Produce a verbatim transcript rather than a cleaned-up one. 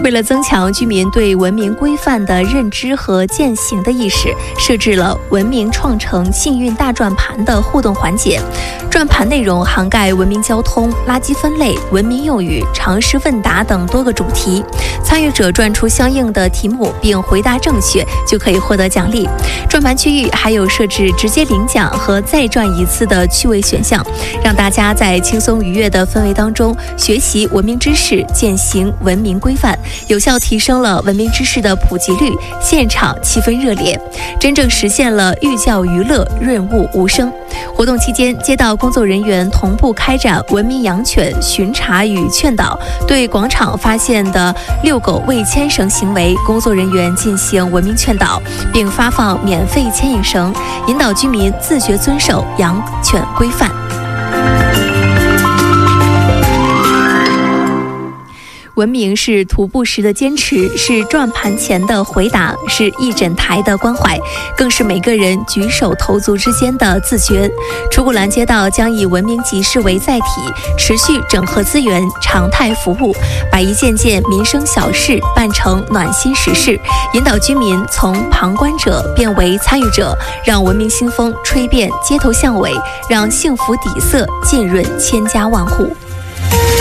为了增强居民对文明规范的认知和践行的意识，设置了文明创城幸运大转盘的互动环节。转盘内容涵盖文明交通、垃圾分类、文明用语、常识问答等多个主题。参与者转出相应的题目并回答正确，就可以获得奖励。转盘区域还有设置直接领奖和再转一次的趣味选项，让大家在轻松愉悦的氛围当中学习文明知识，践行文明规范，有效提升了文明知识的普及率，现场气氛热烈，真正实现了寓教于乐、润物无声。活动期间，街道工作人员同步开展文明养犬巡查与劝导，对广场发现的遛狗未牵绳行为，工作人员进行文明劝导，并发放免费牵引绳，引导居民自觉遵守养犬规范。文明是徒步时的坚持，是转盘前的回答，是一整台的关怀，更是每个人举手投足之间的自觉。楚古兰街道将以文明集市为载体，持续整合资源，常态服务，把一件件民生小事办成暖心实事，引导居民从旁观者变为参与者，让文明新风吹遍街头巷尾，让幸福底色浸润千家万户。